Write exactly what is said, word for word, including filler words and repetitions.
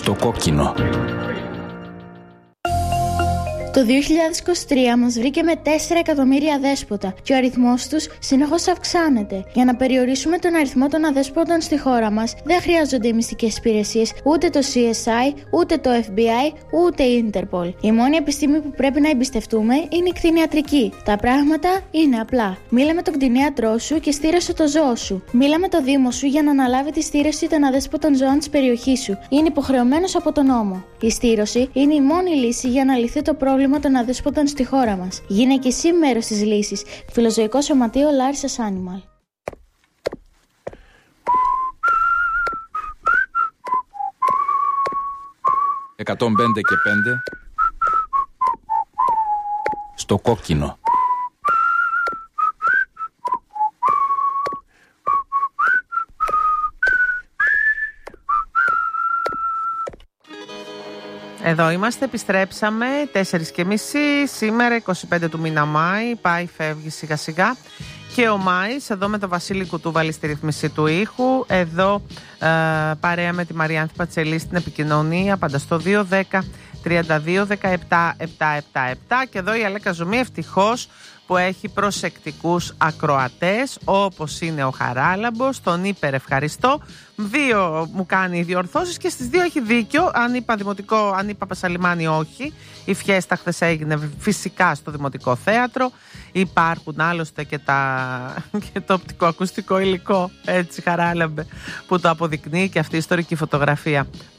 Στο κόκκινο. Το δύο χιλιάδες είκοσι τρία μας βρήκε με τέσσερα εκατομμύρια αδέσποτα και ο αριθμός τους συνεχώς αυξάνεται. Για να περιορίσουμε τον αριθμό των αδέσποτων στη χώρα μας, δεν χρειάζονται οι μυστικές υπηρεσίες, ούτε το σι ες άι, ούτε το εφ μπι άι, ούτε η Interpol. Η μόνη επιστήμη που πρέπει να εμπιστευτούμε είναι η κτηνιατρική. Τα πράγματα είναι απλά. Μίλα με τον κτηνίατρό σου και στήρωσε το ζώο σου. Μίλα με το δήμο σου για να αναλάβει τη στήρωση των αδέσποτων ζώων της περιοχής σου. Είναι υποχρεωμένος από τον νόμο. Η στήρωση είναι η μόνη λύση για να λυθεί το πρόβλημα των αδέσποτων στη χώρα μας. Γίνε και εσύ μέρος της λύσης. Φιλοζωικό Σωματείο Larissa's Animal. εκατόν πέντε και πέντε. Στο κόκκινο. Εδώ είμαστε, επιστρέψαμε τέσσερις και μισή, σήμερα είκοσι πέντε του μήνα Μάη, πάει φεύγει σιγά σιγά και ο Μάης εδώ με τον Βασίλη Κουτούβαλη στη ρυθμίση του ήχου, εδώ ε, παρέα με τη Μαριάνθη Πατσελή στην επικοινωνία, πάντα στο δύο δέκα τριάντα δύο δεκαεπτά επτακόσια εβδομήντα επτά και εδώ η Αλέκα Ζουμί ευτυχώς που έχει προσεκτικούς ακροατές όπως είναι ο Χαράλαμπος, τον υπερευχαριστώ. Δύο μου κάνει διορθώσεις και στις δύο έχει δίκιο. Αν είπα δημοτικό, αν είπα Πασαλιμάνι, όχι. Η φιέστα χθες έγινε φυσικά στο Δημοτικό Θέατρο. Υπάρχουν άλλωστε και, τα... και το οπτικοακουστικό υλικό, έτσι Χαράλαμπε, που το αποδεικνύει και αυτή η ιστορική φωτογραφία.